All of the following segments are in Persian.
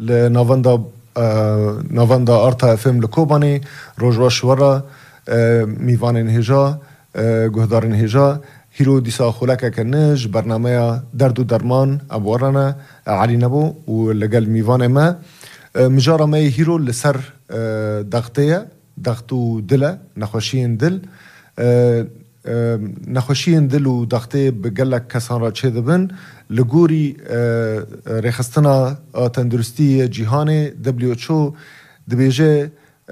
لنافندا نافندا أرتا FM لكوباني روجوا شورا میوان هجا گهدار هجا هیرو دیسا خلاکه کنج برنامه درد و درمان ابوارنا علی نبو و لگل میوان ما مجارا ما هیرو لسر دغطیه دغطو دله نخوشین دل نخوشین دل و دغطی بگلک کسان را چه دبن لگوری رخستنا تندرستی جهان WHO دبیجه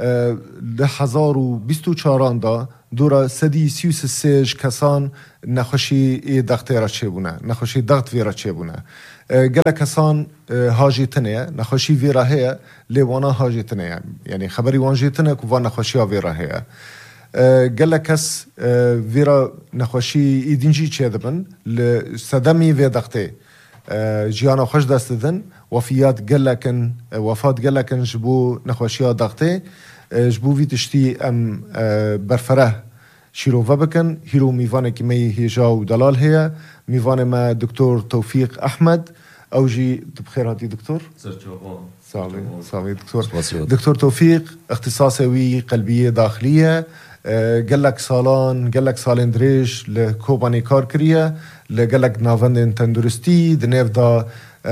1024 دا دورا 133 کسان نخوشی دغطی را چه بونه نخوشی دغط وی را چه بونه گله کسان هاجی تنه نخوشی وی را هیا لیوانا هاجی تنه یعنی خبری وانجی تنه که وان نخوشی ها وی را هیا گله کس وی را نخوشی ایدینجی چه دبن لصدمی وی دغطی جیانا خوش دست دن وفات گله کن جبو نخوشی ها دغطی جبو وی تشتی ام برفره شیرو بکن هیرو میوانه که می هیجا و دلال هیا میوانه ما دکتر توفیق احمد او جی بخیر هاتی دکتر صافي دكتور توفيق اختصاصي وي قلبية داخلية قالك سالين دريج لكوباني كاركريا لقالك نافندن تندرستي دنيف دا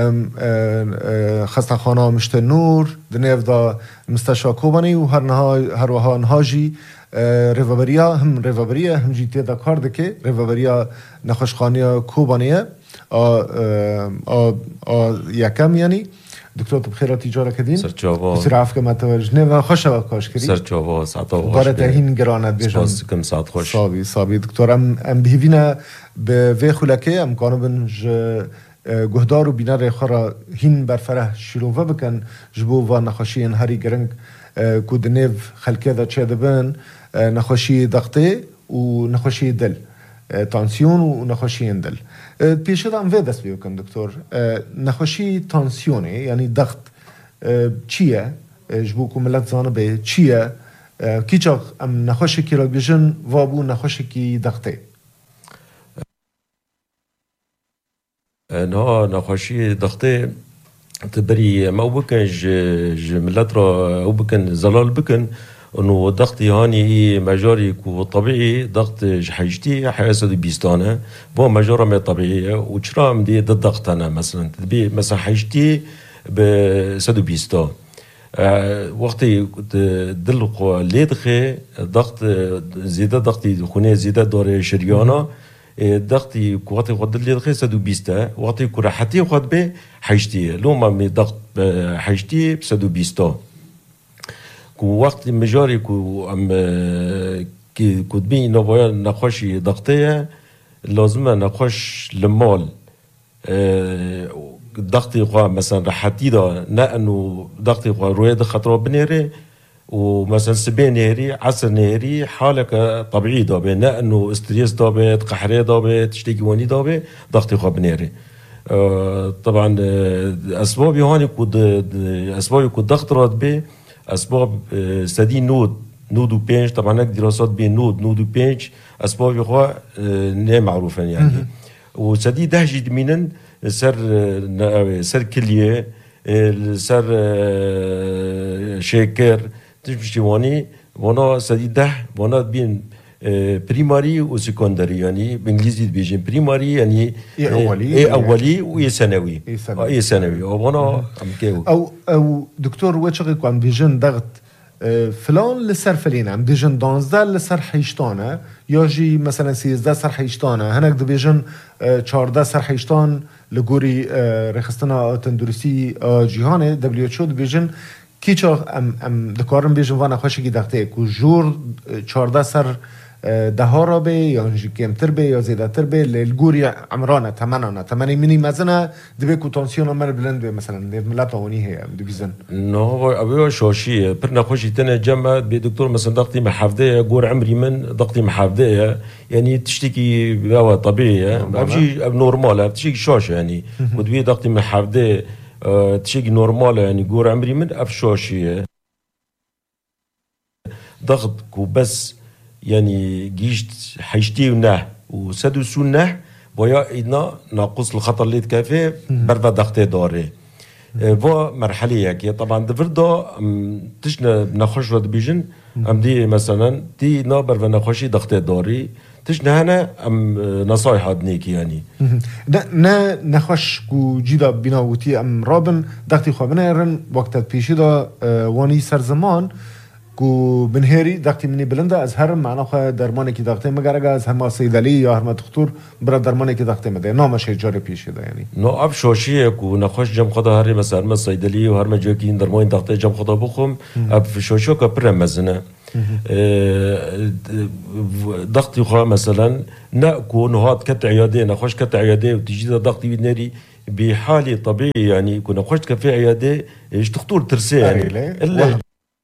خستخانه مشت نور دنيف دا مستشفى كوباني وهر وها نهاجي ريفابريا هم جيتي دا كار دكي ريفابريا نخوشخانية كوبانية يكم يعني دكتور بخير تجارة كدين سرچاوا بسر عفو ما توجنه و خوش کاش کردی سرچاوا ساعتا خوش باره تهین گرانت بیشتر سپاس کم ساعت خوش صابي دكتور ام بهيفينا به خلکه ام کانو بنج گهدار و بینار خورا هین برفره شروع بکن جبو و نخوشی هری گرنگ کود نیف خلکه دا چه دبن نخوشی دغطی و نخوشی دل تانسیون و نخوشی دل پیشه دام وی دست بیوکن دکتر نخوشی تانسیونه یعنی دغط چیه جبو که ملت زانه به چیه کیچاق ام نخوشی کی را بیشن وابو نخوشی کی دغطی نه نخوشی دغطی تبري ما بكن ملت را او بكن زلال بكن انه ضغطي هاني مجاري كو طبيعي ضغط حيجتي حياسة بيستانه بو مجارة ما طبيعية وشرا مدي ضد ضغط انا مثلا تبي مثلا حيجتي بسدو بيستا وقتي دلقو ليدخي ضغط زيادة ضغطي خوني زيادة دور شريانه ضغطي وقتي قد اللي دخل سدو بيستا وقتي كره حتى قد به حيجتي لو ما مي ضغط حيجتي بسدو بيستا كو وقت مجاري كو ام كي كود بي نوبايا نخوشي ضغطيه لازم نخوش المال ضغطي قا مثلا راحتي دا نا انه ضغطي قا رويد خطره بنيري ومثلا سبين نهري عصر نهري حالك طبيعي دابه نا انه استريس دابه قحريه دابه تشتكي واني دابه ضغطي قا بنيري طبعا اسباب هاني كود اسباب كود ضغط راد به اسباب سدي نود وبينج طبعا هناك دراسات بين نود وبينج اسباب يخوا نه معروفه يعني وسدي دهجي دمينن سر كليه سر شكر تمشي واني وانا سدي ده وانا بين بريماري وسكندري يعني بالانجليزي بيجي بريماري يعني اولي وثانوي ثانوي وانا او دكتور وچقي عم بيجن ضغط فلان لسر فلين عم بيجن 12 لسر حيشتانه ياجي مثلا 13 سر حيشتانه هناك دو بيجن 14 سر حيشتان لغوري رخصتنا تندرسي جهان WHO بيجن كيچا ام دكارم بيجن وانا خوشي کی دغته کو جور 14 سر ده را به یا کمتر به یا زیادتر به للگوری عمرانه تمنی منی مزنه دبی کو تانسیون عمر بلند به مثلا ملت اونی هي دبیزن نو ابي شوشي برنا خوشي تنا جمع بدكتور مثلا ضغطي محافظه جور عمري من ضغطي محافظه يعني تشتكي بهوا طبيعي بمشي نورمال تشتكي شوشه يعني ودبي ضغطي محافظه تشتكي نورمال يعني جور عمري من ابشوشي ضغط كو بس يعني جيشت حيشتي ونه وسدو سنه ويا إدنا ناقص الخطر اللي تكافي برفا ضغطي داري با مرحله که طبعا دفردا تشنا نخوش رد بیجن ام دی مثلا دی نابر و نخوشی دخته داری تشنا هنا ام نصايح نیکی یعنی نه نخوش کو جیدا بیناوتی ام رابن دختی خوابنه ارن وقتت پیشی دا وانی سر زمان کو بنهری دقتی منی بلنده از هر معنا خو درمانی که دقتی مگرگه از هم صیدلی یا هر دکتر برای درمانی که دقتی مده نامش جاری پیشه ده یعنی نو اب شوشیه کو نخوش جم خدا هر مثلا ما صیدلی و هر ما جو کی درمان دقتی جم خدا بخوم اب شوشو که پر مزنه ضغطي خو مثلا نكون هاد كت عياده نخوش كت عياده وتجي ضغطي بنري بحالي طبيعي يعني كنا خشت كفي عياده ايش تخطر ترسي يعني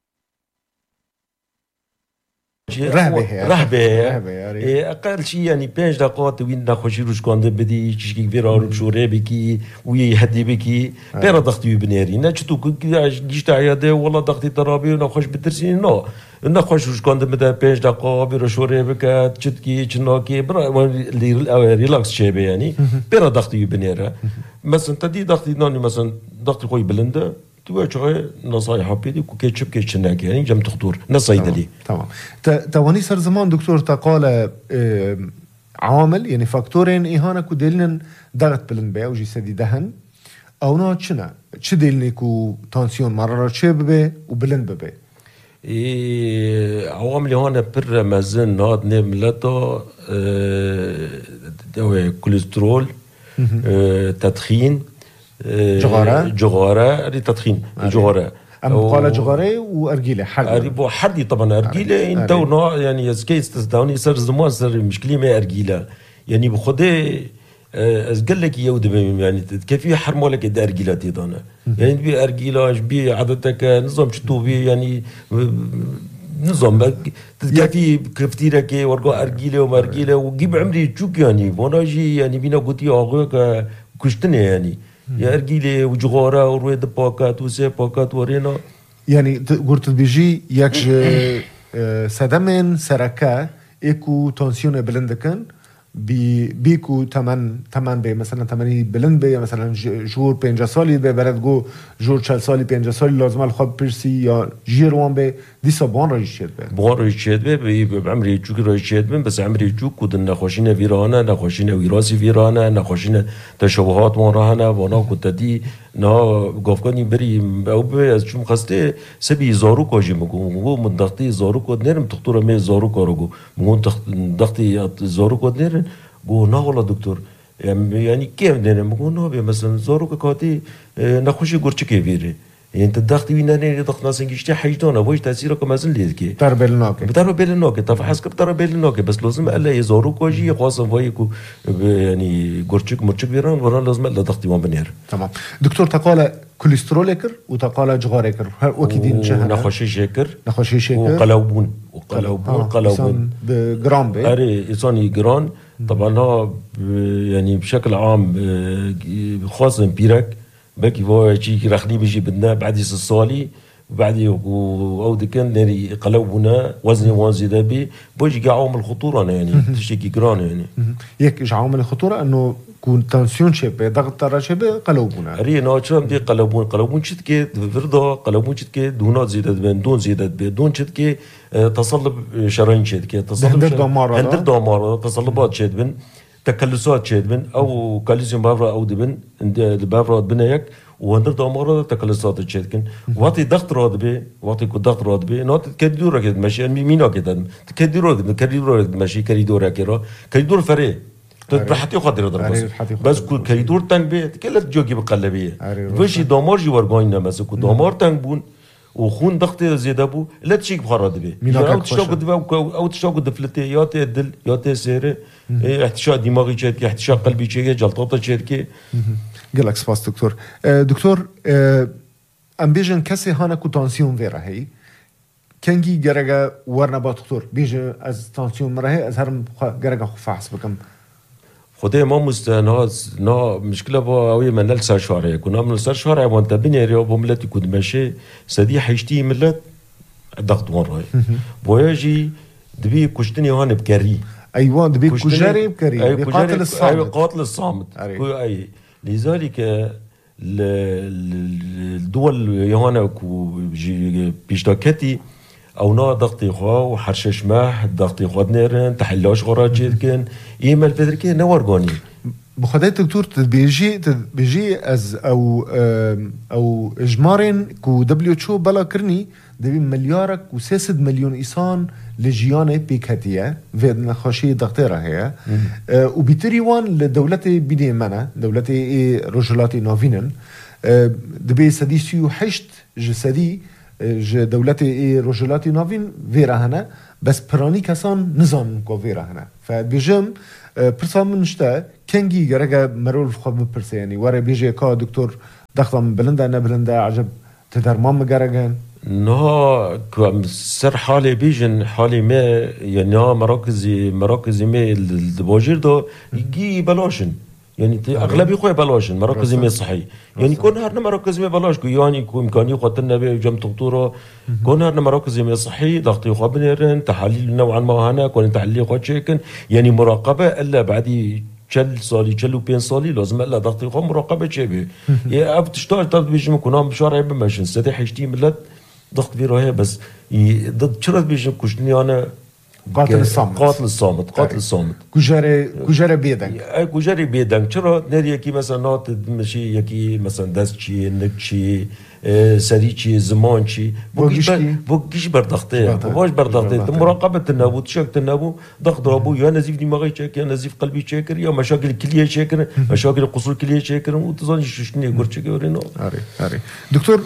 رهبه اقل شيء يعني 5 دقائق وين نخوشي روش كوند بدي تشكي فيرا بشوري بكي ويهدي بكي بيرا ضغطي بنيري نشتو جيت عياده والله ضغطي ترابي ونخوش بترسي نو نخوش روش كوند بدا 5 دقائق بيرا شوري بك تشتكي تشناكي برا ريلاكس شيء يعني بيرا ضغطي بنيرا مثلا تدي ضغطي نوني مثلا ضغطي خوي بلنده توجه نصايح بيدي وكيتشب كيتشناك يعني جم تخطور نصيدلي تمام تواني صار زمان دكتور تقال عوامل يعني فاكتورين إهانة كدلنا ضغط بلنبه وجي سدي دهن أو نوع شنا شدلني كو تانسيون مرة شبه وبلند ببه عوامل هون بر مازن ناد نملته كوليسترول تدخين جغارة تدخين جغارة قال جغارة وأرجيلة حردي طبعا أرجيلة انت ونوع يعني كيس تستوني صار زمان صار مشكلة ما أرجيلة يعني بخده قال لك يود يعني كيف يحرموا لك أرجيلة تيضانا يعني بي أرجيلة بي عادتك نظام شتو بي يعني نظام كيف كفتيرك ورقة أرجيلة وما أرجيلة وجيب عمري تشوك يعني وناجي يعني بينا قلتي أغوك كشتني يعني يا أرجيلي وجغارة ورويد باكات وسي باكات ورينا يعني قلت بيجي يكش سدمن سركة إيكو تنسيون بلندكن بيكو تمن بي مثلا تمني بلند بي مثلا جور 5 سالي بي برد جو جور 4 سالي 5 سالي لازم الخب بيرسي يا جيروان بي دي صبان ريشيت بي بون ريشيت بي بعمري جوك ريشيت بي بس عمري جوك كود نخوشينا فيرانا نخوشينا ويراسي فيرانا نخوشينا تشابهات ورانا وانا كنت دي نا گفتنی بری او به از چون خسته سبی زارو کاجی مگو من دختی زارو کد نرم دکتر می زارو کارو گو مون دختی زارو کد نرم گو نه والله دکتر يعني كيف نرم مگو نه مثلا زارو کاتی نخوشی گرچه کی ویره انت دختی وینا نه دخت ناسن گشته حیدانه وش تاثیره که مثلا لید کی تر بالناك طب حسب تر بالناك بس لازم الا يزارو كوجي خاصه وايكو يعني گرچك مرچك ويران ورا لازم الا دختي ما بنير تمام دكتور تقال كوليسترولكر وتقال جغاركر وكيدين شهر نخوشي شكر وقلوبون بجرام بي اري انساني جران طبعا ها يعني بشكل عام خاصه بيرك بكي هو شيء رخني بيجي بدنا بعد الصالي بعد او كان نري قلوبنا وزن زياده بي بيجي عوامل الخطوره يعني تشكي جران يعني يك عوامل الخطوره انه كون تنسيون شبه ضغط رشبه قلوبنا ري ناتشام دي قلوبون شتكي فردا قلوبون شتكي دونات زياده بين دون زياده بدون شتكي تصلب شرايين شتكي تصلب دمار تصلبات شتبن تكلسات شدبن او كالسيوم بافرا او دبن بافرا بنايك وهندر دمار تكلسات شدكن وقت ضغط رادبي وقت ضغط رادبي نوت كدور كده ماشي مينا كده كدور ماشي كريدور كده كريدور فري راحتي خاطر دربس بس كريدور تنگ بي كلت جوجي بقلبيه وشي دمار جي ورغاينا مثلا دمار تنگ بون وخون ضغط زياده بو لا تشيك بخراد بي او تشوق او تشوق دفلتي يا تدل يا تسير احتشاء دماغي شركه احتشاء قلبي شركه جلطات شركه قال لك سباس دكتور دكتور ام بيجن كسي هانا كو تانسيون فيرا هي كنجي جرجا ورنا با دكتور بيجن از تانسيون مره هي از هرم جرجا خفاس بكم خدای ما مستناز نا مشكله با اوی منل سر شارع كنا من سر شارع وانت بني ريو بملتي كود ماشي سدي حيشتي ملت ضغط وراي بويجي دبي كشتني هون بكري ايوه دبي كجري بكري قاتل الصامت اي لذلك الدول يهانا كو بيشتاكتي او نا ضغطي خوا وحرشش ماح ضغطي خوا نيرن تحلاش غراج كان ايمال بدركي نورغوني بخدای دکتر تبیجی از او اجمارن کو WHO بلا کرنی دوی ملیار کو 300 میلیون انسان لجیان پیکتیه و نخاشی دکتر هیا و بیتری وان لدولت بیدی منه دولت رجلاتی ناوینن دبی سدی 38 جسدی دولت رجلاتی ناوین ویرهنه بس پرانی کسان نظام کو ویرهنه فبیجم پرسام منشته کنگی گرگه مرول خواب بپرسه یعنی واره بیجه که دکتر دختم بلنده نبلنده عجب تدرمان مگرگن نه كم سر حالي بيجن حالي ما يعني مراكزي ما البوجير دو يجي بلاشن يعني اغلبي خويا بلاشن مراكزي ما صحي يعني كون هرنا مراكزي ما بلاش يعني كو امكانيه قتلنا بجم دكتوره كون هرنا مراكزي ما صحي ضغطي خو بنيرن تحاليل نوعا ما هنا كون تحليل خو تشيكن يعني مراقبه الا بعد چل سالی چلو 5 سالی لازم الا ضغطي خو مراقبه چه يا اب تشتاج طب بيجم كونام بشارع بمشن سدي حشتي ملت ضغط بيروها بس ضد شرط بيجم كشني انا قاتل الصامت كجاري بيدنك اي كجاري بيدنك شرط نادي كي مثلا نوت ماشي يكي مثلا دستشي نكشي سريشي زمانشي بوكيش بردغطيه بوش بردغطيه مراقبه النابو تشك النابو ضغط رابو يا نزيف دماغي شاكر يا نزيف قلبي شاكر يا مشاكل الكليه شاكر مشاكل القصور الكليه شاكر وتظن شنو يقول شاكر ورينو اري دكتور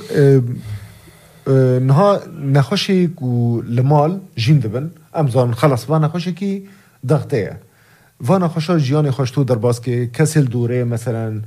نها نخوشي كو لمال جين دبن امزان خلص وانا خوشي كي ضغطيه وانا خوشا جياني خوشتو در باز كي كسل دوره مثلا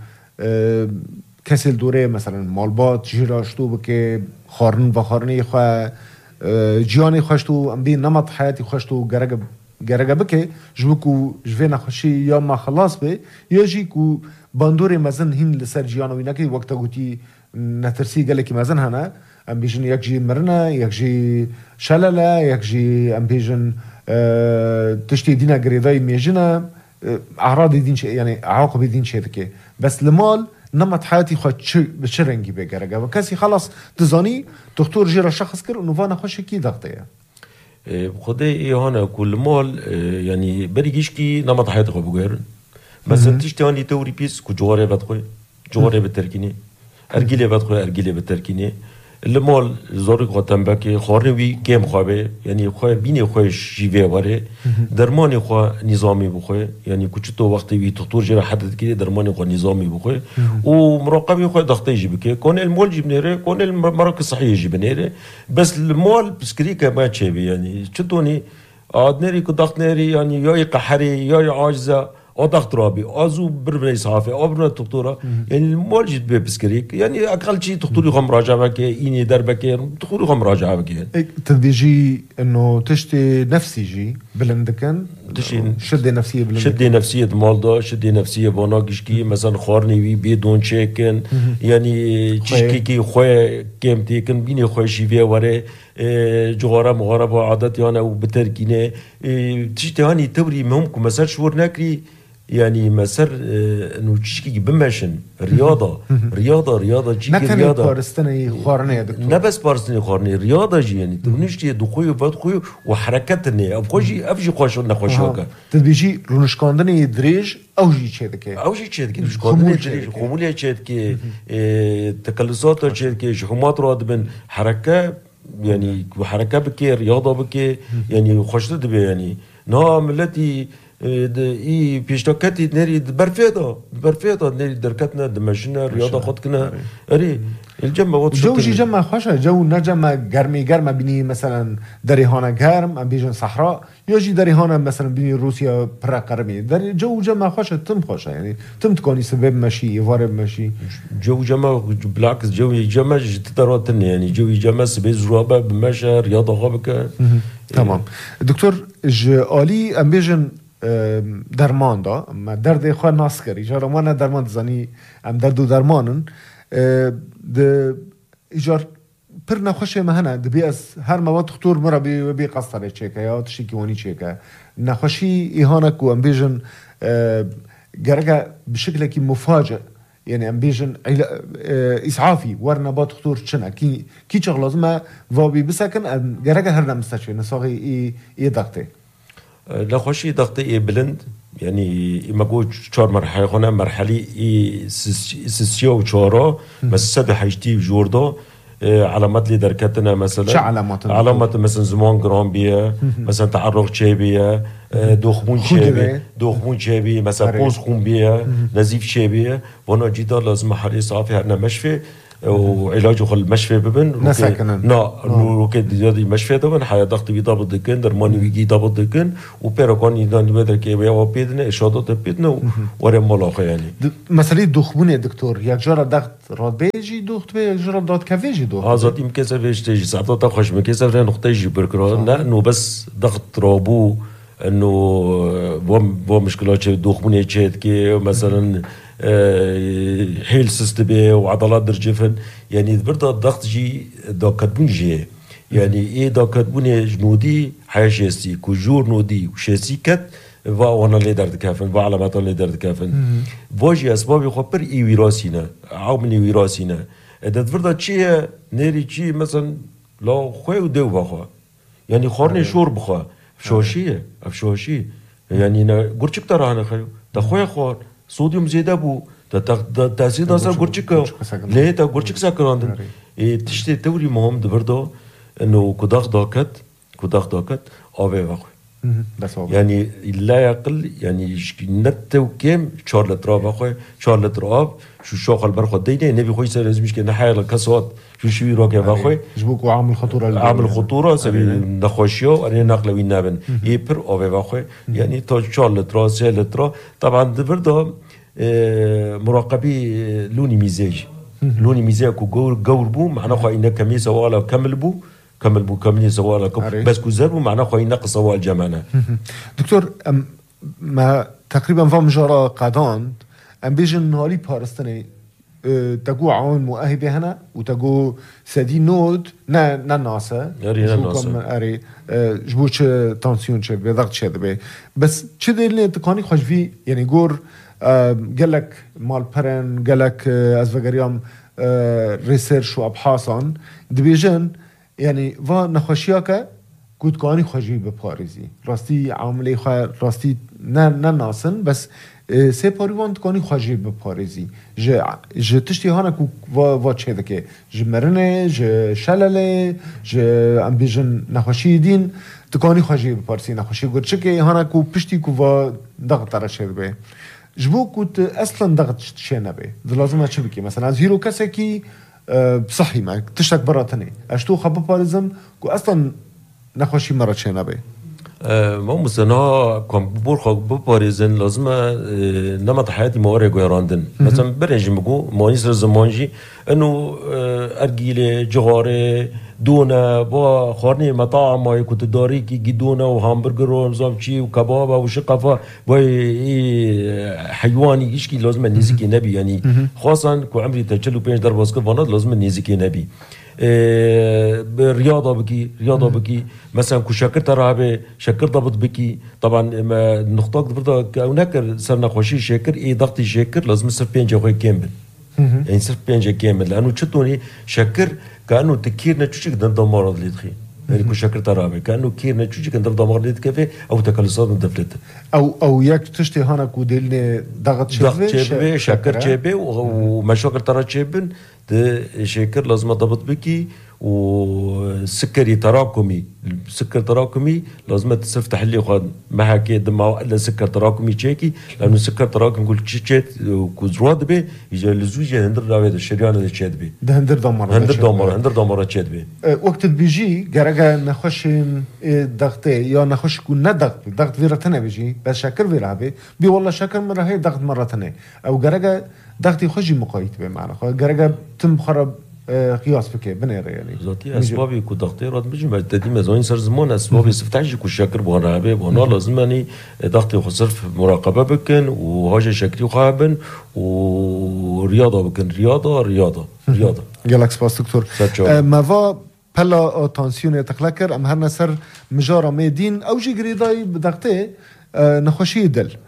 كسل دوره مثلا مالبات جيراشتو بكي خارن و خارني خو جياني خوشتو ام بي نمط حياتي خوشتو گرگه بكي جبكو جوينا خوشي يا ما خلاص بي يجي كو باندوري مزن هين لسر جيانو وينكي وقتا قوتي نترسي قالكي مزن هنا ام بيجن يكجي مرنا يكجي شلله يكجي ام بيجن تشتي دينا غريداي ميجنا اعراض دين شيء يعني عواقب دين شيء ذكي بس المال نمط حياتي خو بشرنجي بقرقه وكاسي خلاص تزاني دكتور جيرا شخص كر انه فانا خوش كي ضغطيه بخدي هنا كل مال يعني بريجيش كي نمط حياتي خو بغير بس تشتي اني توري بيس كجواري بدخل جواري بالتركيني ارجيلي بدخل ارجيلي بالتركيني المال زوري قطن بكي خارنوي كم خوابه يعني خواه بيني خوش جيوه واره درماني خواه نظامي بخواه يعني كچتو وقتي وي دكتور جرا حدد كده درماني خواه نظامي بخواه ومراقبي خواه ضغطي يجي بكي كون المال جيب نيره كون المراكز الصحية يجيب نيره بس المال بسكريكا ما تشابه يعني چطوني عاد نيري كضغط نيري يعني يا قحري يا عاجزة او ضغط رابي ازو بربني صحافي او بربني دكتوره يعني المول جيت بسكريك يعني اقل شيء دكتوري خم مراجعه بك اني دربك دكتوري خم مراجعه بك تديجي انه تشتي نفسي جي بلندكن شدي نفسيه بلندكن شدي نفسيه مالدا شدي نفسيه بوناكشكي مثلا خارني وي بدون تشيكن يعني تشكيكي خويا كيمتي كن بيني خويا شيفيا ورا جوارا مغاربه عادات يعني او بتركينه تشتي هاني توري ممكن مثلا شور ناكري يعني مسار انه تشكي بمشن رياضه جي رياضه بارستني خارنه يا دكتور نبس بارستني خارنه رياضه جي يعني تبنيشتي دخوي وبدخوي وحركتني افخوجي افجي خوش نخوشوكا تبيجي رونشكاندني دريج او جي تشدكي خموليه تشدكي تكلسات تشدكي شحومات رادبن حركه يعني حركه بكي رياضه بكي يعني خوش تدبي يعني نعم التي اي بيشتكتي نري برفيضه نري دركتنا دمجنا رياضه خدكنا اري الجمع جو جي جمع خوشه جو نجمع گرمه بيني مثلا دريهانا گرم ام بيجن صحراء يجي دريهانا مثلا بيني روسيا برا قرمي در جو جمع خوشه تم خوشه يعني تم تكوني سبب ماشي يوارب ماشي جو جمع بالعكس جو جمع تتراتن يعني جو جمع سبب زرابه بمشى رياضه خبك تمام دكتور آلی ام بيجن درمان دا ما درد خواه ناس کری جارا ما نه درمان زنی ام دردو درمانن ده ایجار پر نخوشه مهنه ده بی از هر مواد دکتور مرا بی قصره چیکه یا تشکی وانی چیکه نخوشی ایهانک و ام بیجن گرگه بشکل که مفاجئ يعني ام بيجن اسعافي ورنا با دكتور شنا كي شغل لازم وابي بسكن جرجه هرنا مستشفى نصاغي اي ضغطي لا خوشي ضغطي بلند يعني ما قلت شهر مرحله هنا مرحله سيسيو شهره بس سد حيجتي جوردو علامات اللي دركتنا مثلا علامات مثلا زمان جرامبيا مثلا تعرق شيبيه دوخمون شيبي مثلا قوس خونبيه نزيف شيبيه وانا جدا لازم حريص صافي هنا مشفى وعلاجه خل مشفى ببن روكي دي مشفى ده حياه ضغط بيضبط دكن درماني بيجي ضبط دكن وبيركون يدان بدر كي بيا بيدنا اشادات بيدنا ورا ملاقه يعني مساله دوخمون يا دكتور يا جرى ضغط رادبيجي دوخت بي جرى ضغط كافيجي دوخت ازات يمكن سفيش تيجي ساعات خش مكي سفر نقطه يجي بركران لا انه بس ضغط رابو انه بو مشكلات دوخمون يجيت كي مثلا حيل سيستبي وعضلات درجفن يعني برضه الضغط جي داكتبون جي يعني ايه داكتبون جنودي حاجسي كجور نودي وشاسي كت وانا اللي درد كافن وعلامات اللي درد كافن واجي اسباب خبر اي وراثينا عامل وراثينا اذا برضه شيء نيري شيء مثلا لا خوي ودو بخا يعني خورني شور بخا افشوشيه يعني قرشك ترى انا خيو تخوي خور صوديوم زيادة بو تأثير نصر قرشك ليه تا قرشك سكراندن تشتي توري مهم دبردو إنه كداخ داكت أبي واقع يعني لا يقل يعني نت وكم شارلت راب واقع شارلت راب شو شغل برخد دينه نبي خوي سر لازمش كنا حيل كسوات شو يراك واقع جبوك وعامل خطورة سبي نخوشيو أنا نقل وين نبن يبر أبي واقع يعني تو شارلت راب سيلت راب طبعا دبردو مراقبي لوني ميزاج كو جور بو معناه خو إنك كمية سوالا كمل بو كمية سوالا بس كوزربو معناه خو إنك سوال جمعنا دكتور ما تقريبا فهم جرى قادان ام بيجن هالي بارستني تقو عون مؤهبه هنا وتقو سدي نود نا ناسا اري جبوش تانسيون شي بضغط شي دبي بس كذا اللي تقاني خوش في يعني جور قالك مال برن قالك از وگریام ریسرچ و ابحاثان دبیجن يعني و نخوشیاکه گود کانی خوشی به پاریزی راستی عاملی خواه راستی نه ناسن بس سه پاریوان کانی خوشی به پاریزی ج تشتی هانا کو و چه دکه ج مرنه ج شلله ج ام بیجن نخوشی دین تکانی خوشی به پاریزی نخوشی گود چه که هانا کو پشتی کو و ضغط را شد به جبو كنت اصلا ضغط شي نبي لازم اشبكي مثلا از هيرو كسكي صحي معك تشتك براتني اشتو خب بارزم كو اصلا نخوشي مره شي نبي ما مثلا كم بورخ ببارزن لازم نمط حياتي موارد غيراندن مثلا برنج مگو مانيس زمانجي انه ارجيله جواره دونا با خارني مطاعم ما كنت داري كي دونا وهامبرجر ونظام شي وكباب وشقفه باي حيواني ايش كي لازم نيزكي نبي يعني خاصه كو عمري تجلو بين درباسك فانات لازم نيزكي نبي رياضه بكي مثلا كو شكر ترى شكر ضبط بكي طبعا نقطه برضه هناك صرنا خوشي شكر اي ضغطي شكر لازم يصير بينجا خوي كامل يعني يصير بينجا كامل لانه تشتوني شكر كانه تكيرنا تشوشك دندو مرض اللي تخي يعني كو شكر ترى كانه كيرنا تشوشك دندو مرض اللي تكفي او تكالسات دفلت او ياك تشتي هانا كو دلني ضغط شبه شكر شبه ومشاكل ترى شبن شكر لازم ضبط بكي وسكري تراكمي سكر تراكمي لازم تصير تحلي خد ما حكي دم الا سكر تراكمي تشيكي لانه سكر تراكمي يقول تشيت كوزرود به يجي لزوجه هندر داويد الشريان اللي تشيت به ده هندر دمر تشيت به وقت بيجي جرجا نخش ضغط يا نخش كون ضغط فيرتنا بيجي بس شكر فيرابي بي والله شكر مره هي ضغط مره ثانيه او جرجا ضغطي خجي مقايت بمعنى جرجا تم خرب قياس بكي بنير يعني ذاتي اسبابي كو ضغطي راد بيجي بعد ما زين صار زمان اسبابي سفتحجي كو شكر بغرابه وانا لازم اني ضغطي خسر مراقبه بكن وهاجه شكلي خابن ورياضه بكن رياضه جالكس باس دكتور ما فا بلا تانسيون تقلكر ام هر نسر مجاره ميدين او جي غريداي بضغطي نخوشي دل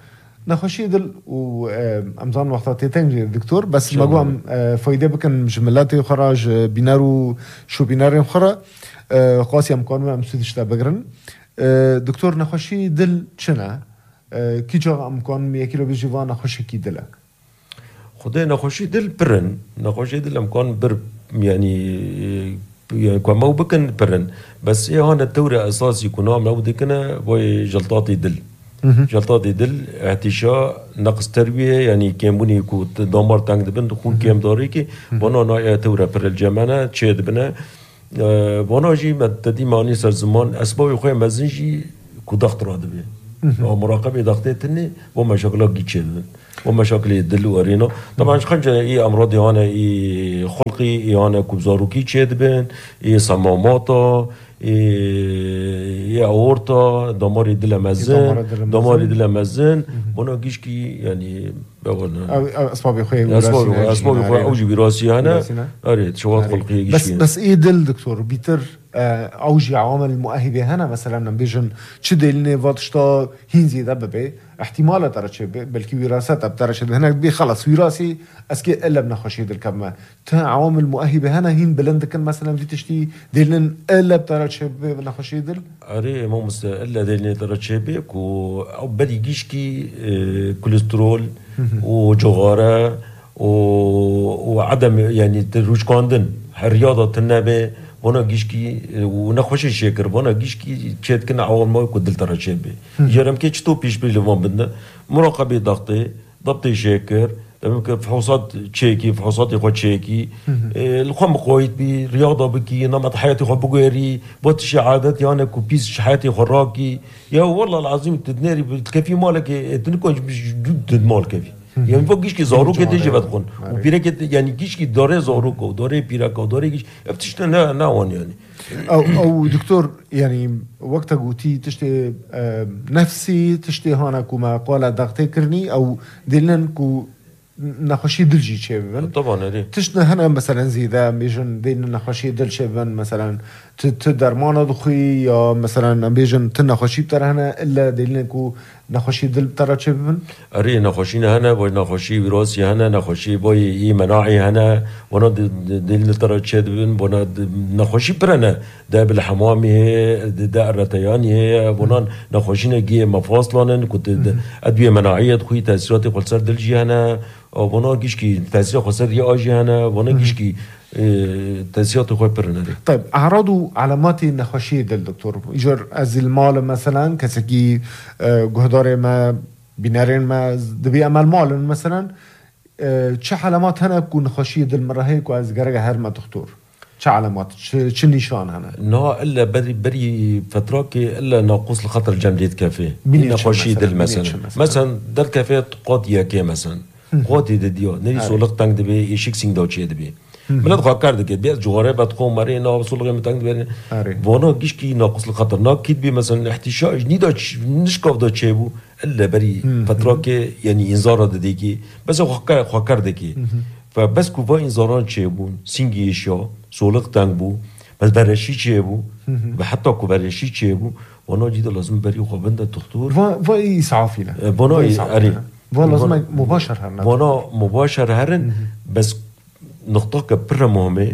نخوشي دل و امزان وقتاتي تنجي الدكتور بس مقوم فايدة بكن جملاتي خراج بينارو شو بيناري خرا قاسي امكان ما مسودش تبغرن دكتور نخوشي دل چنا کی جا امکان یکی رو بجوان نخوشی کی دل خدای نخوشی دل پرن نخوشی دل امکان بر يعني كما بكن برن بس هنا الدورة أساسي كنا معود كنا وي جلطاتي دل جلطاتي دل احتشاء نقص تربية يعني كيموني كو دمار تانك دبن دخول كيم داريكي وانا نايا دورة بر الجمانة تشيد بنا وانا جي مدتي ماني سر زمان أسباب خوي مزنجي كو ضغط رادبي أو مراقبة ضغطتني ومشاكلات جيتشيد ومشاكل الدل وارينا طبعا خنجة اي امراض هنا اي خلقي اي هنا كوزاروكي تشيدبن اي صماماتا اي اورتا دمار دل مزن دمار دل مزن بنا جيشكي يعني اسباب خوي اسباب خوي اوجي وراثي هنا اريد شواط خلقيه بس ايه دل دكتور بيتر اوجي عوامل المؤهبه هنا مثلا بيجن تشدلني فاتشتا هينزي دببه احتمال ترى بلكي وراثات بترى هنا بي خلص وراثي اسكي الا بنخشي دل كما عوامل مؤهبه هنا هين بلند كان مثلا في تشتي دلن الا بترى بنخشي دل اري مو الا دلن ترى كو او بدي جيشكي كوليسترول وجغارة وعدم يعني تروج كاندن الرياضة تنبه وانا جيشكي ونخوش الشاكر وانا جيشكي تشاد كنا عوام ما يكون دل ترى شابه جرم كي تشتو بيش بليفون بدنا مراقبة ضغطي شاكر فحوصات تشيكي فحوصات يخو تشيكي الخم قويت بي رياضة بكي نمط حياتي خو بقويري بوتش عادات يعني كوبيس حياتي خراكي يا والله العظيم تدناري بالكافي مالك تنكونش جد مال كافي يعني فوق كيش كي زاروك تيجي بدخن وبيرك يعني كيش كي داره زاروك وداره بيرك وداره كيش بتشتنا ناون يعني او دكتور يعني وقتها قلتي تشتي نفسي تشتي هانا كما قال ضغطي كرني او دلن كو نخوشي دلجي شبن طبعا هذه تشنا هنا مثلا زيدا بيجن دين نخوشي دل شبن مثلا تقدر ما نضخي يا مثلا بيجن تنخوشي ترى هنا الا دلنكو نخوشي دل ترى شبن اري نخوشينا هنا بو نخوشي وراثي هنا نخوشي بوي اي مناعي هنا وانا دل ترى شبن وانا نخوشي برنا ده بالحمامي هي ده الرتياني هي وانا نخوشينا جي مفاصلا كنت ادويه مناعيه تخوي تاثيرات خلصر دلجي هنا وانا كيشكي تاثير خسر ياجي هنا وانا كيشكي تاثيرات خوي برنا. طيب اعراض علامات النخوشيه دل دكتور يجر از المال مثلا كسكي جهدار ما بينارين ما دبي امال مال مثلا چه علامات هنا كون نخوشيه دل مره هيك از جرجه هر ما دكتور چه علامات چه نشان هنا لا الا بري فترات الا ناقص الخطر الجمديد كافي نخوشيه دل مثلا دل كافي قاد ياكي مثلا قادي ديو نري سولق تانك دبي يشيك سين دوتشي دبي ملاد خاكار دكي بيز جواره بتقوم مري نا سولق متانك دبي وانا كيشكي ناقص الخطر ناكيد بي مثلا احتشاج نيدا نشكاف دوتشي بو الا بري فترات يعني انذار دديكي بس خاكار دكي فبس كوفا انذاران تشي بو سينجي يشا سولق تانك بو بس برشي تشي بو حتى كو برشي تشي بو وانا جيدا لازم بري خو بنده دكتور فاي اسعافي له وانا اري لازم مباشر هرن وانا مباشر هرن بس نقطة برا مهمة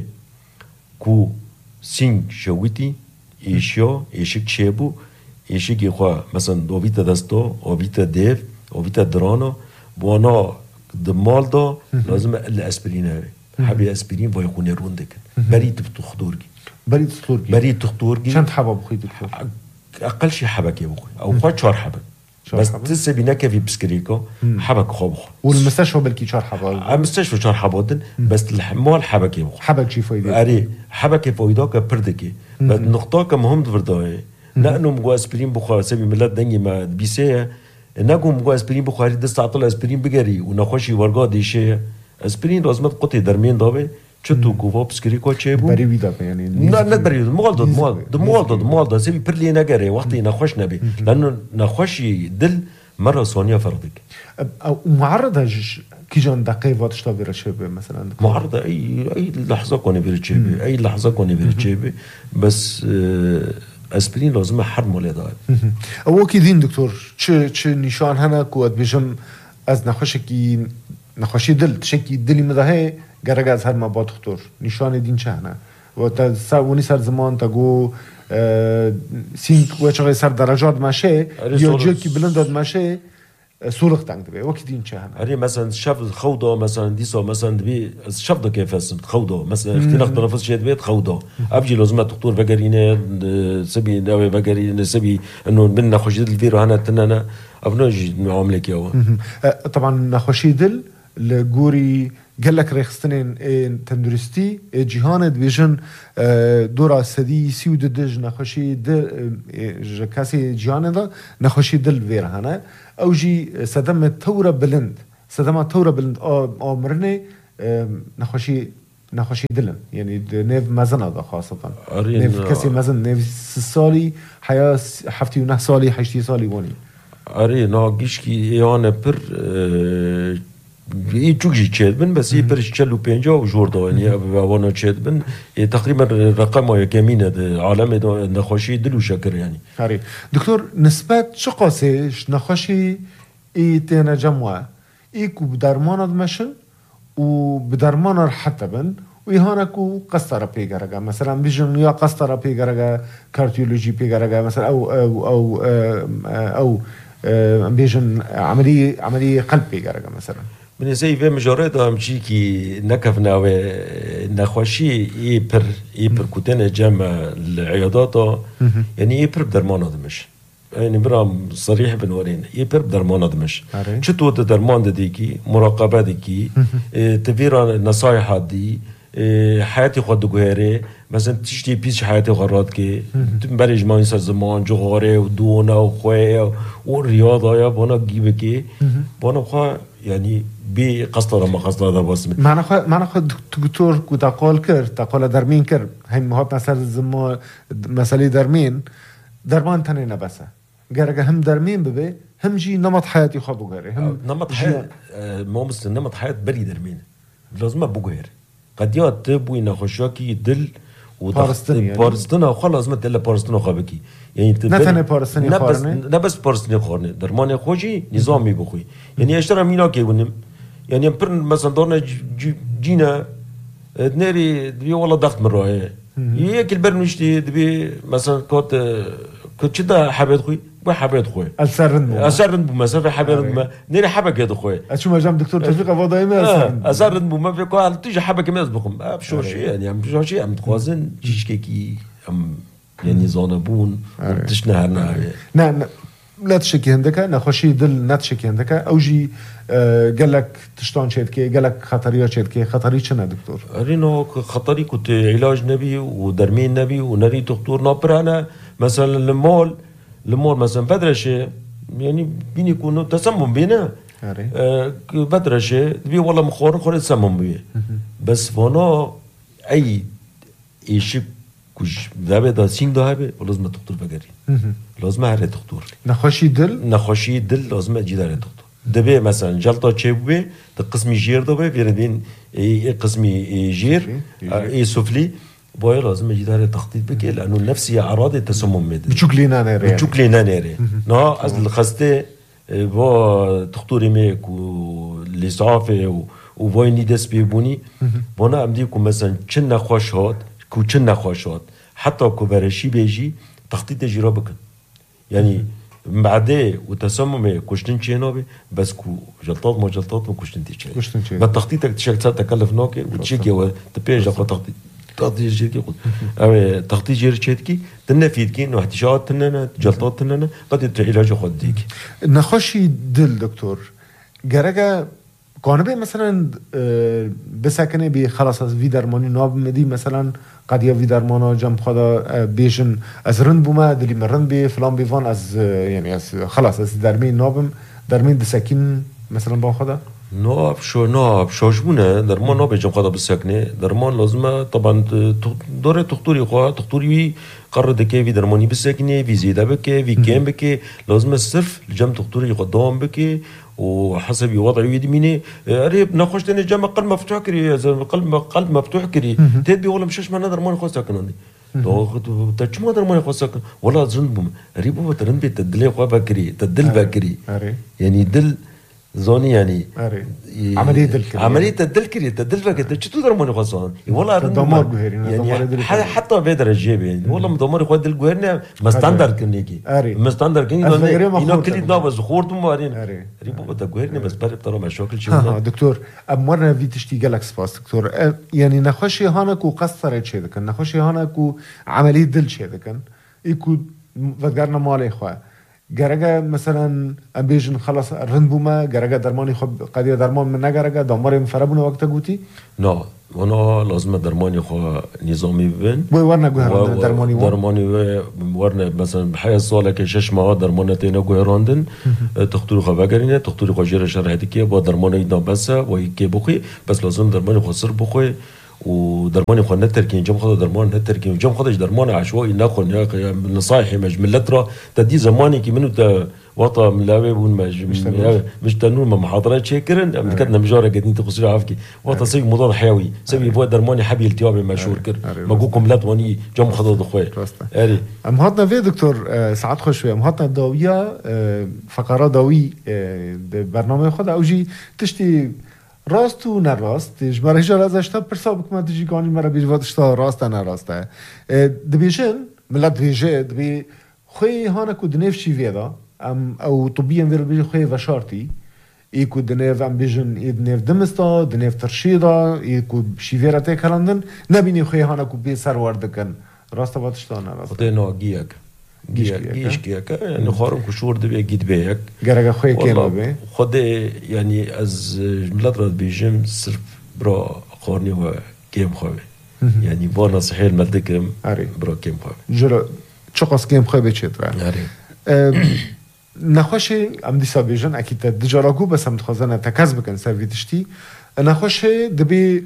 كو سين شويتي إيشيو إيشيك شيبو إيشيك يخوا مثلا أوبيتا دستو أوبيتا ديف أوبيتا درانا وانا دمال دا لازم الأسبرين هاي حبي أسبرين ويكون يروندك بريد بتخدورجي بريد تخدورجي شنت حبة بخي دكتور أقل شي حبك يا بخي أو خوا شار حبك بس تسا بيناك في بسكريكو حبك خابخ والمستشفى بالكي شار حبا المستشفى شار حبادن بس الحمال حبك يبخ حبك شي فايدة أري حبك فايداك بردكي بس نقطاك مهم تفرداي لأنه مجوا أسبرين بخار سبي ملات دنجي ما بيسيه نقوم مجوا أسبرين بخاري دست عطل أسبرين بجري ونخشي ورقة ديشة أسبرين لازمت قطي درمين دابه چطور کوفا بسکریکو چه بود؟ بری ویدا یعنی نه بری مال داد سبی پرلی نگره وقتی نخوش نبی لأنه نخوشی دل مرة ثانية فرضك. معرضة كي جان دقيقة واتشتا بيرتشيبه مثلا معرضة أي لحظة كوني بيرتشيبه أي لحظة كوني بيرتشيبه بس اسبرين لازم حرم ولا دايب او كيدين دكتور چه نشان هنا كود بجم از نخوشي دل تشكي دلي مدهه گرگ از هر ما با دكتور نشان دين چه هنا و تا وني سر زمان تا گو سینک و چه سر درجات ماشه یا جلکی بلنداد ماشه سولخ تانك دبي وقت دين شهنا هري مثلا شفط خوضه مثلا ديسو مثلا دبي شفط كيف خوضه مثلا اختلاف تنفس شيء دبي خوضه ابجي لازم دكتور بقرينه سبي داوي بقرينه سبي انه بدنا خوشيد الفيرو هنا تننا ابنوج معاملك يا طبعا نخوشيدل لجوري قال لك ريخستنين تندرستي جهان دبيجن دورا سدي سيود دج نخوشي دل كاسي جهان ده نخوشي دل فير هنا او جي صدمه ثوره بلند امرني نخوشي دلن يعني نيف مازن هذا خاصه نيف كاسي مازن نيف سالي حياه حفتي ونه سالي حشتي سالي وني اري ناقيشكي يانا بر يجوجي تشيدبن بس يبرش تشلو بينجا وجوردا يعني وانا تشيدبن تقريبا رقم يمين عالم نخوشي دلو شكر يعني هاري دكتور نسبة شقاسيش نخوشي تينا جمعة إيكو بدرمان دمشن وبدرمان حتى بن ويهانكو قسطرة بيجرجا مثلا بيجن يا قسطرة بيجرجا كارديولوجي بيجرجا مثلا أو بيجن عملية قلب بيجرجا مثلا من زي في مجرد همشيكي نكفنا ونخوشي يبر كتنا جمع العيادات يعني يبر بدرمان دمش يعني برام صريح بنورين يبر بدرمان دمش شتو درمان ديكي مراقبة ديكي تفيرا نصايح دي حياتي خود جوهره مثلا تشتي بيش حياتي غرات كي تبرج ما ينسى زمان جوهره ودونا وخويه والرياضة يا بنا جيبكي بنا خا يعني بقصة ما قصة هذا بس معنا خد دكتور كتقول تقول درمين كر هاي مهات مثلا زمان مسألة درمان تاني بس جرجة هم درمين ببي هم جي نمط حياتي خابو جري هم نمط حياة ما مثل نمط حياة بري درمين لازم بوجهر قد يات تبوي نخشاكي دل بارستنا وخلاص ما تلا بارستنا خابكي يعني نتنه بارستني خارنه نبس بارستني خارنه درمان خوشي نظامي بخوي يعني اشترى مينا كيونم يعني برن مثلا دورنا جينا ناري دبي والله ضغط من رايه هيك البرنوشتي دبي مثلا كنت شدا حبيت خوي وحبيت خوي أسرن بمسافة حبيت ناري حبك هذا خوي أشوف مجام دكتور تشفيق وضعي ما أسرن بما في قال تيجي حبك ما يسبقهم بشو شيء يعني عم بشو شيء عم تخوازن جيش كيكي عم يعني زانبون تشنهرنا نعم لا تشكي هندك نخوشي دل نتشكي هندك أوجي قال لك تشتون شيدكي قال لك خطريات شيدكي خطري شنو دكتور رينو خطري كنت علاج نبي ودرمين نبي ونري دكتور نابر أنا مثلا المول مثلا بدرشة يعني بيني يكونوا تسمم بينا بدرشة بي والله مخور تسمم بيه بس فانا أي شيء كوش ذابه دا سين ده هبه ولازم دكتور بقري لازم هره دكتور نخوشي دل لازم اجي داره دكتور دبي مثلا جلطه چبه ده قسمي جير ده بيردين قسمي جير اي سفلي باید لازم اجي داره تخطيط بكي لانه نفسي اعراض التسمم مد بتشوك لينا ناري نا از الخسته با دكتوري ميك والاسعاف ووايني دس بيبوني وانا امديكم مثلا چن خوش هات كوچن نخواشات حتى كوبرشي بيجي تخطيط جيرا بكن يعني بعده وتسمم كوشتن چينوبي بس كو جلطات ما جلطات وكوشتن تيجي بالتخطيطك تشكل تكلف نوكي وتشيكي وتبيج اخو تخطيط جيركي او تخطيط جير تشيتكي تنفيدكي انه احتشاءات تننا جلطات تننا قد العلاج خد ديك نخشي دل دكتور جرجا قانبه مثلا بسکنه بی خلاص از وی درمانی ناب مدی مثلا قد یا وی درمانا جم خدا بیشن از رند بومه دلی مرند بی فلان بیوان از يعني از خلاص از درمین نابم درمین دسکین مثلا با خدا ناب شوشبونه درمان ناب جم خدا بسکنه درمان لازمه طبعا داره دكتوري خوا دكتوري قرر دكي في درماني بسکنه في زياده بكي في كام بكي لازم صرف جم دكتوري قدام بكي وحسب وضعي يدميني قريب نخش تاني جامع قلب مفتوح كري قلب مفتوح كري تدبي ولا مشاش معنا درمان خوش ساكنوني تو تجمع درمانی خواست ولی زند بوم ریبو ترن به تدلی خواه بکری تدل بکری یعنی دل زوني يعني عملية الدل كري تدل فكت تشتو درموني خاصان والله دمار جوهري يعني حتى بيدر الجيب يعني والله مدمر خد الجوهرنا مستندر كنيكي مستندر كني إنه كلي نابز خورتم وارين ريبو بده جوهرنا بس بري بترى مشاكل شو دكتور أمرنا في تشتي جالكس باس دكتور يعني نخشي هانك وقصر شيء كان نخشي هانك وعملية دل شيء كان يكون فكرنا مالي خواه گرگه مثلا امبیجن خلاص رند بوما گرگه درمانی خب قضیه درمان من نگرگه دامار مفربونه وقت گوتی نه اونا لازم درمانی خو نظامی ببین ورنه گوهراندن درمانی ورنه مثلا بحای ساله که 6 ماه درمانت اینا گوهراندن دکتر خو بگرینه دکتر خو جره شرایطی که با درمان اینا بس و کی بخوی بس لازم درمانی خو سر بخوی ودرمان خو نتركين جم خد درمان نتركين جم خدش درمان عشوائي ناخذ يا نصايح مجملترا تدي زماني كي منو تا وطا ملاوي بون مش تنور محاضرات شكرن مكتنا مجاره قاعدين تقصير عافكي وطا سي مضاد حيوي سوي بو درماني حبي التياب مشهور كر ماكوكم لا واني جم خد خويا اري ام هاتنا في دكتور ساعات خوش شويه ام هاتنا داويه فقرات داوي برنامه خد اوجي تشتي راست و نراست جمره جال ازش تا پرسا بکم تجی گانی مرا بیجوادش تا راست نراسته دبیشن ملت بیجه دبی خوی هانا کو دنیف چی ویدا او طبيا ویل بیجه خوی وشارتی ای کو دنیف ام بیجن ای دنیف دمستا دنیف ترشیدا ای کو شیویرا تکلندن نبینی خوی هانا کو بی سر وردکن راسته واتش تا نراسته خدای ناگیک گیش کیک يعني خارم كشور دبي جيت بيك جرجا خوي كيما بي خد يعني از ملاترا بيجم صرف برا قارني و كيم خوي يعني بانا صحيح مدكم برا كيم خوي جرا چقاس كيم خوي بچترا نخوشي ام ديسا بيجن اكيد دجاراغو بس ام تخزانه تكاز بكن سيرفيتشتي نخوشي دبي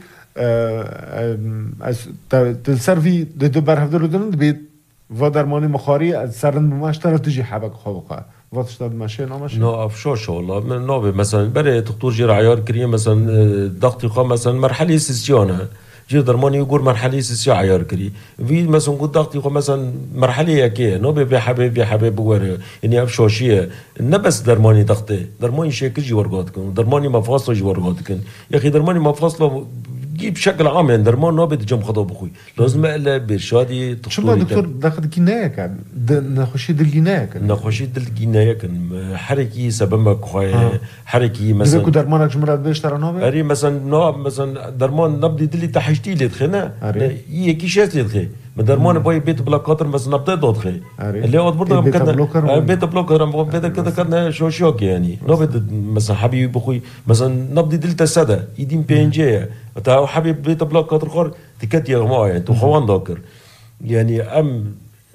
از تلسرفي دو برهفدر دون دبي و درمانی مخاری از سرن بمشتر تجي حبك خوقه وقتش داد ماشي نامش نو افشوش والله من نوبه مثلا بري دكتور جير عيار كريم مثلا ضغطي قام مثلا مرحله سيسيونه جير درماني يقول مرحله سيسي عيار كري في مثلا قد ضغطي قام مثلا مرحله ياكي نوبه بحبيب ور يعني افشوشيه نبس درماني ضغطي درماني شكل جي ورغاتكم درماني مفاصل جي ورغاتكم يا اخي درماني مفاصل بشكل عام يعني درمان نابد جم خدا بخوي لازم الا برشادي شو دكتور داخل جنايه كان نخشي دل جنايه كان نخشي دل جنايه كان حركي سببك خويا حركي مثلا كو درمانك جمرات بيش ترى نوبه اري مثلا درمان نبدي دلي تحشتي لي دخنا هي كيشات لي دخي درمان باي بيت بلاكاتر مثلا نبدا دخي اللي هو برضه كنا بيت بلوكر بيت كده كنا شوك يعني نبد مثلا حبيبي بخوي مثلا نبدي دلتا الساده يدين بينجيه تا حبيب بيت بلاكاتر خور تكت يا جماعه يعني تو خوان ذاكر يعني ام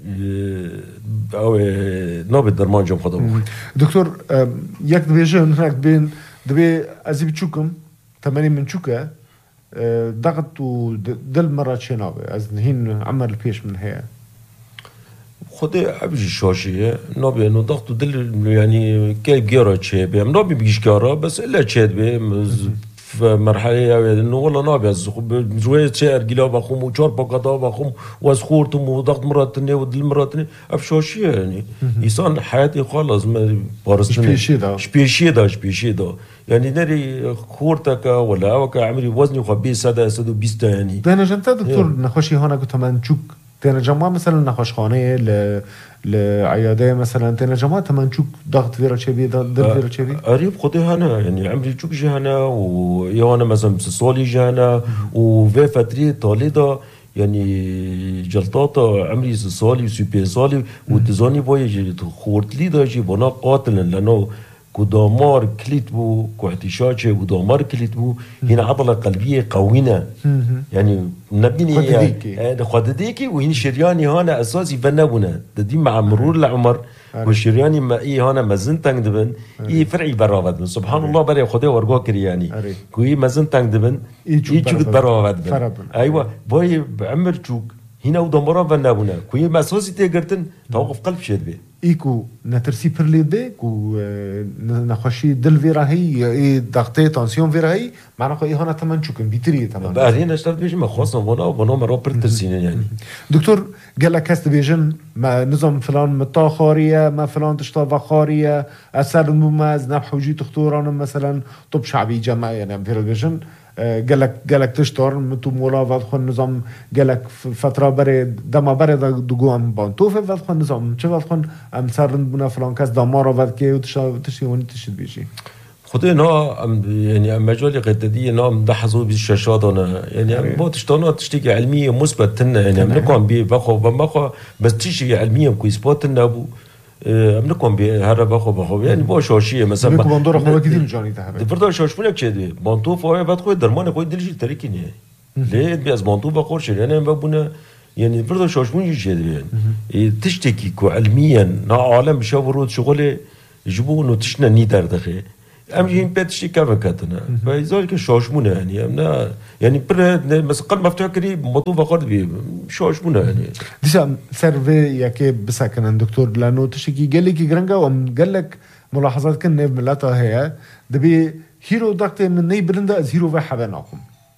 او نبد درمان جم خدا دكتور ياك دبيجن هناك بين دبي ازي بتشوكم 80 من شوكه ضغط ودل مرات شنابه از هين عمر البيش من هي خدي ابجي شاشيه نبي انه ضغط ودل يعني كيف جيرا شيء بهم نبي بيجي كارا بس الا شيء بهم في مرحله انه والله نبي زويت شعر جلاب اخوم وشار بقضاء باخوم واسخورتم وضغط مرات ثانيه ودل مرات ثانيه ابشاشيه يعني انسان حياتي خالص ما بارستني شبيشي دا يعني نري خورتك ولا وك عمري وزني خبي سدا 120 يعني انا جنت دكتور نخشي هنا كنت منشوك تنا جماعه مثلا نخش خانه لعياده مثلا تنا جماعه تمنشوك ضغط فيرا شبي ضغط فيرا شبي قريب خدي هنا يعني عمري تشوك جهنا ويانا مثلا بسولي جهنا وفي فتره طالده يعني جلطاتا عمري سالي وسوبي سالي وتزاني باي خورت لي داجي بنا قاتل لانه كدامار كليت بو كاحتشاشه ودامار كليت بو هنا عضله قلبيه قويه يعني نبني خدديكي وهنا شرياني هنا اساسي بنبنا دي مع مرور العمر والشرياني ما ايه هنا مازن تنقدبن ايه فرعي براود سبحان الله بري خدي ورغو كري يعني كوي مازن تنقدبن ايه تشوك براود ايوه باي بعمر تشوك هنا ودمرا بنبنا كوي ما اساسي تقرتن توقف قلب شد به ایکو نترسی پر لیده کو نخوشی دل ویراهی ای ضغطه تانسیون ویراهی معنا خو ایهانا تمن چوکن بیتری تمام بعدين اشترت بيجي ما خاصة وانا مرة برترسين يعني دكتور قال لك هست بيجن ما نظام فلان متا خارية ما فلان تشطافة خارية أثر مميز نبح وجي تختوران مثلا طب شعبي جماعي يعني في البيجن قال لك تشتر متو مولا فادخل نظام قال لك فترة برد دما برد دقو ام بانتو في فادخل نظام چه فادخل ام سرن بنا فلان كاس دمارا فاد كي وتشي وني تشد بيجي خدي نا يعني مجال قددية نا مدحزو بالشاشات أنا يعني ما تشتغلنا تشتكي علمية مثبت لنا يعني بنقوم بخو بمخو بس تشتكي علمية كويس باتنا أبو بنقوم بهذا بخو يعني باش شاشية مثلا بنقوم بندور خو كذي مجاني تحبه فردا شاش فينك كذي بانتو فاي بعد خوي درمان خوي دلجي تركيني ليه بيز بانتو بخورش يعني بابونا يعني فردا شاش فينك كذي يعني تشتكي كو علميا نا عالم بشاورود شغله يجيبونه تشنا نيدر دخي امجين بيتشي كذا كاتنا فلذلك شاشمونه يعني امنا يعني بره مثلا قل مفتوح كري موضوع فقط بي شاشمونه يعني ديسا سيرفي ياكي بسكن دكتور لانه تشكي قال لك جرنجا وام قال لك ملاحظات كن ملاتها هي دبي هيرو ضغط من ني برندا از هيرو في حبناكم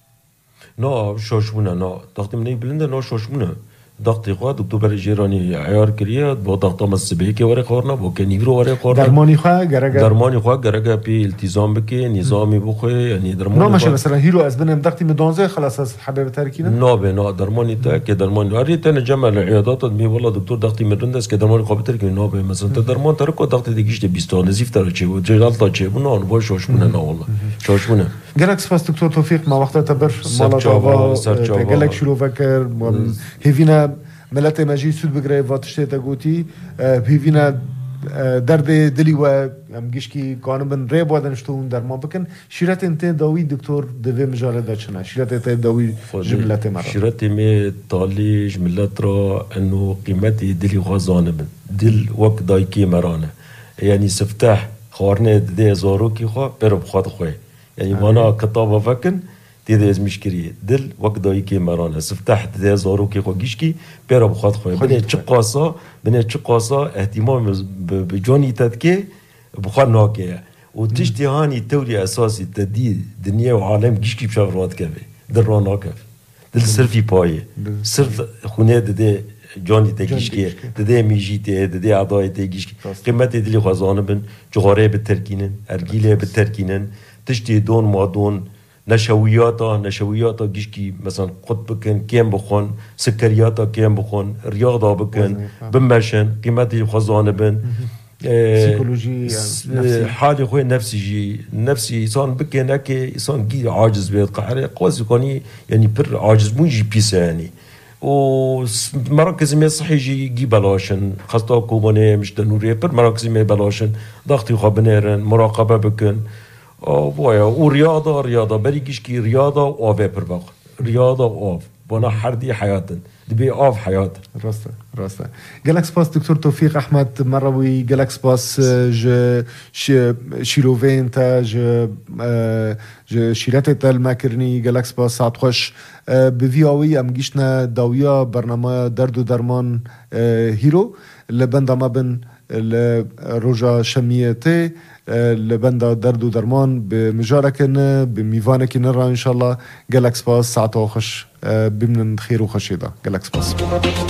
نا شاشمونه نا ضغط من ني برندا نا شاشمونه ضغطي خوا دكتور بري جيراني عيار كريا بو ضغط مسبيك وري خورنا بو كنيفرو وري خورنا درماني خوا غرغا بي التزام بكي نظامي بخوي يعني درماني نو ماشي مثلا هيرو از بنم ضغطي من دونزه خلاص حبيب تركينا نو درماني تا كدرماني اريت انا جمع العيادات مي والله دكتور ضغطي من رندس كدرماني خو بتركي نو مثلا درمان تركو ضغطي ديكيش 20 نزيف ترچي و جلالتا چي بنو بو شوشمنا نا والله شوشمنا جالك سباس دكتور توفيق ما وقتها تبر مالا جالك شلو فكر هيفينا ملت ماجي سود بگره واتشته تا گوتی هیوینا درد دلی و ام گیشکی کانو بن ری بودن شتون در ما بکن شیرت انت داوی دکتور دوی مجال داشتنا شیرت انت داوی جملت مرا شیرت می طالی جملت را انه قیمتی دلی غازانه بن دل وقت دایکی مرانه يعني سفتح خورنه دي زاروكي خو برب خود خوي يعني وانا كتابه فكن تيدا از مشكري دل وقت دايكي مرانه سفتح دي زاروكي خو گيشكي برب خود خوي بني چقاسا اهتمام بجاني تدكي بخواد ناكي وتشتي هاني توري اساسي تدي دنيا وعالم گيشكي بشاورات كبه دل رانا كف دل صرفي باي صرف خونه دي جانی تگیشکی دده میجیته دده عدای تگیشکی قیمت دلی خزانه بن جغاره بترکینن ارگیله بترکینن تشتی دون ما دون نشویاتا گیشکی مثلا خود بکن کیم بخون سکریاتا کیم بخون ریاضا بکن بمشن قیمت دلی خزانه بن سيكولوجي حالي خوي نفسي انسان بكنا كي انسان جي عاجز بيت قهر قوس كوني يعني بر عاجز مو جي بيس يعني ومراكز ما صحي يجي بلاشن خاصة كوبوني مش تنوري بر مراكز ما بلاشن ضغطي خابنيرن مراقبة بكن بويا ورياضة بريكش كي رياضة وافي بر بق رياضة واف بنا حردي حياتن دبي اوف حياه راسته جالكس باس دكتور توفيق احمد مروي جالكس باس شيلوفين تا شيرات الماكرني جالكس باس ساعت خوش بفياوي ام جيشنا داويا برنامج درد و درمان هيرو لبندا ما بن الروجا شميته لبندا درد و درمان بمجاركن بميفانكن نرى ان شاء الله جالكس باس ساعت خوش بمن خير وخشيده جالكس باس